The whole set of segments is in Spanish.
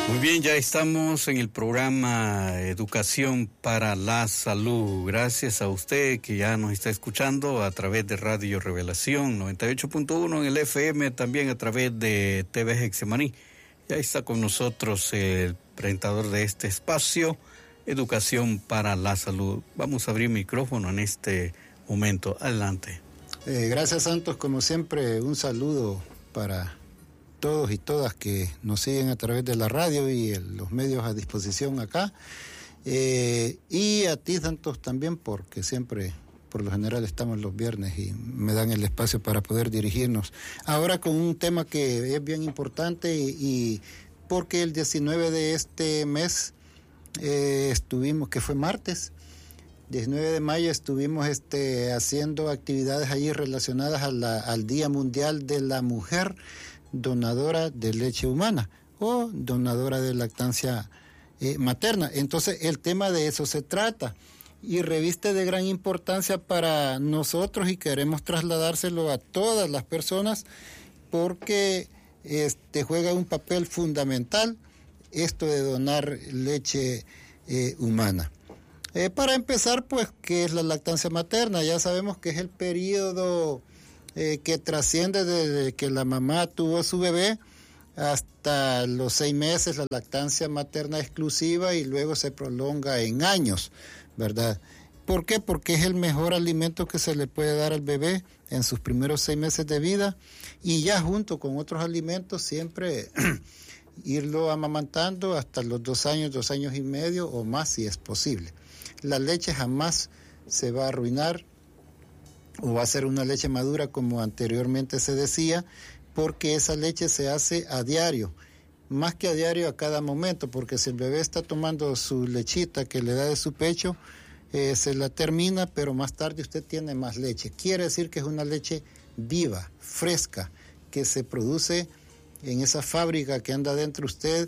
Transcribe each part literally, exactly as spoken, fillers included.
Muy bien, ya estamos en el programa Educación para la Salud. Gracias a usted que ya nos está escuchando a través de Radio Revelación noventa y ocho punto uno en el F M, también a través de T V Hexemaní. Ya está con nosotros el presentador de este espacio, Educación para la Salud. Vamos a abrir micrófono en este momento. Adelante. Eh, gracias, Santos. Como siempre, un saludo para todos y todas que nos siguen a través de la radio y el, los medios a disposición acá. Eh, y a ti, Santos, también, porque siempre, por lo general, estamos los viernes y me dan el espacio para poder dirigirnos. Ahora con un tema que es bien importante y, y porque el diecinueve de este mes eh, estuvimos, que fue martes, diecinueve de mayo, estuvimos este, haciendo actividades allí relacionadas a la, al Día Mundial de la Mujer donadora de leche humana o donadora de lactancia eh, materna. Entonces el tema de eso se trata y reviste de gran importancia para nosotros y queremos trasladárselo a todas las personas porque este, juega un papel fundamental esto de donar leche eh, humana. Eh, para empezar, pues, ¿qué es la lactancia materna? Ya sabemos que es el periodo Eh, que trasciende desde que la mamá tuvo su bebé hasta los seis meses, la lactancia materna exclusiva, y luego se prolonga en años, ¿verdad? ¿Por qué? Porque es el mejor alimento que se le puede dar al bebé en sus primeros seis meses de vida y ya junto con otros alimentos siempre irlo amamantando hasta los dos años, dos años y medio o más si es posible. La leche jamás se va a arruinar o va a ser una leche madura como anteriormente se decía, porque esa leche se hace a diario, más que a diario a cada momento, porque si el bebé está tomando su lechita que le da de su pecho, eh, se la termina, pero más tarde usted tiene más leche. Quiere decir que es una leche viva, fresca, que se produce en esa fábrica que anda dentro usted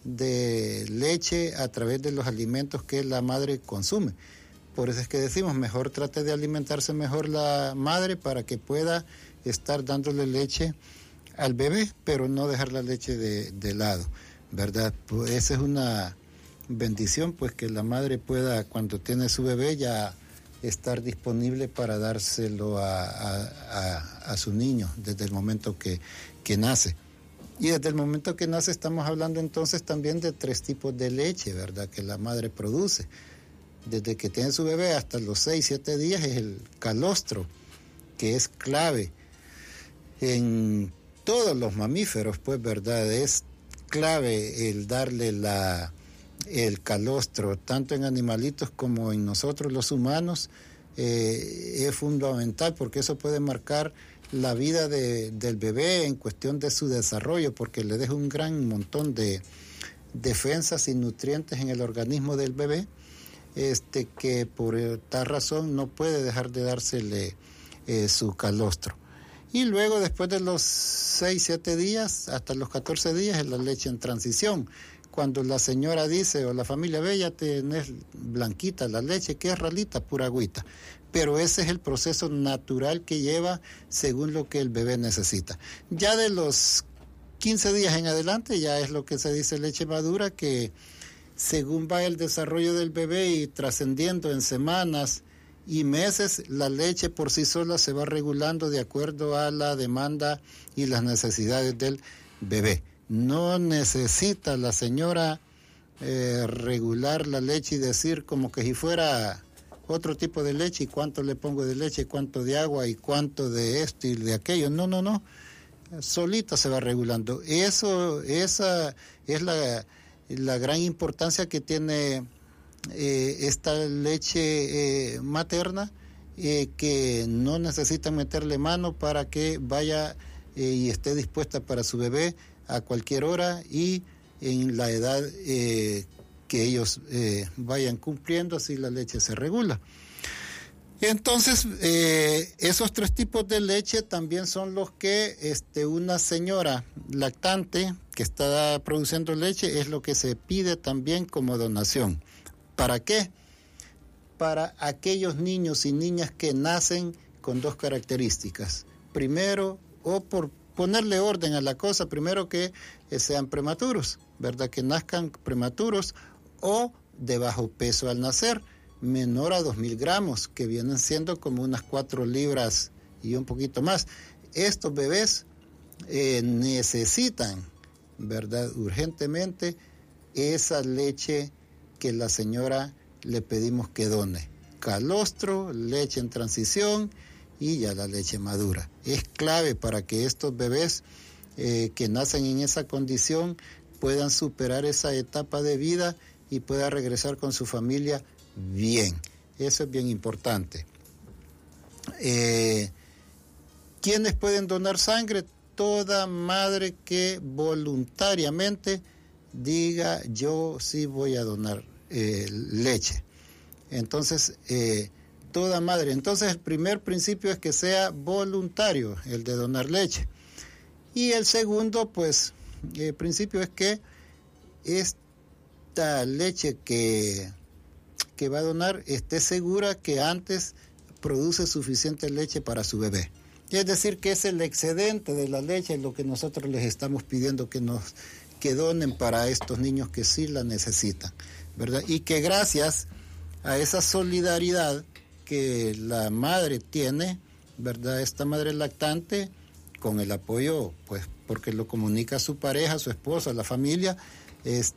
de leche a través de los alimentos que la madre consume. Por eso es que decimos, mejor trate de alimentarse mejor la madre para que pueda estar dándole leche al bebé, pero no dejar la leche de, de lado, ¿verdad? Pues esa es una bendición, pues que la madre pueda, cuando tiene su bebé, ya estar disponible para dárselo a, a, a, a su niño desde el momento que, que nace. Y desde el momento que nace estamos hablando entonces también de tres tipos de leche, ¿verdad? Que la madre produce. Desde que tiene su bebé hasta los seis, siete días es el calostro, que es clave en todos los mamíferos, pues, ¿verdad? Es clave el darle la, el calostro, tanto en animalitos como en nosotros los humanos, eh, es fundamental porque eso puede marcar la vida de, del bebé en cuestión de su desarrollo, porque le deja un gran montón de defensas y nutrientes en el organismo del bebé. Este, que por tal razón no puede dejar de dársele eh, su calostro. Y luego, después de los seis, siete días, hasta los catorce días, es la leche en transición. Cuando la señora dice, o la familia ve, ya tenés blanquita la leche, que es ralita, pura agüita. Pero ese es el proceso natural que lleva según lo que el bebé necesita. Ya de los quince días en adelante, ya es lo que se dice leche madura, que según va el desarrollo del bebé y trascendiendo en semanas y meses, la leche por sí sola se va regulando de acuerdo a la demanda y las necesidades del bebé. No necesita la señora eh, regular la leche y decir como que si fuera otro tipo de leche y cuánto le pongo de leche, cuánto de agua y cuánto de esto y de aquello. No, no, no. Solita se va regulando. Eso, esa es la... la gran importancia que tiene eh, esta leche eh, materna, eh, que no necesita meterle mano para que vaya eh, y esté dispuesta para su bebé a cualquier hora y en la edad eh, que ellos eh, vayan cumpliendo, así la leche se regula. Entonces, eh, esos tres tipos de leche también son los que este, una señora lactante que está produciendo leche es lo que se pide también como donación. ¿Para qué? Para aquellos niños y niñas que nacen con dos características. Primero, o por ponerle orden a la cosa, primero que eh, sean prematuros, ¿verdad? Que nazcan prematuros o de bajo peso al nacer, menor a dos mil gramos, que vienen siendo como unas cuatro libras y un poquito más. Estos bebés eh, necesitan, ¿verdad?, urgentemente esa leche que la señora le pedimos que done. Calostro, leche en transición y ya la leche madura. Es clave para que estos bebés eh, que nacen en esa condición puedan superar esa etapa de vida y puedan regresar con su familia bien. Eso es bien importante. Eh, ¿Quiénes pueden donar sangre? Toda madre que voluntariamente diga yo sí voy a donar eh, leche. Entonces, eh, toda madre. Entonces, el primer principio es que sea voluntario el de donar leche. Y el segundo, pues, el principio es que esta leche que, que va a donar esté segura que antes produce suficiente leche para su bebé. Es decir, que es el excedente de la leche lo que nosotros les estamos pidiendo que nos que donen para estos niños que sí la necesitan, ¿verdad? Y que gracias a esa solidaridad que la madre tiene, ¿verdad?, esta madre lactante, con el apoyo, pues, porque lo comunica a su pareja, a su esposa, a la familia, es